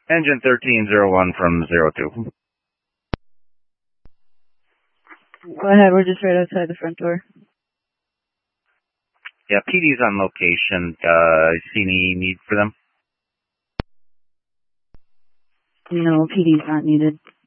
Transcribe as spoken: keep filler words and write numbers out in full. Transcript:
Engine thirteen zero one from zero two. Go ahead, we're just right outside the front door. Yeah, P D's on location. Uh, see any need for them? No, P D's not needed.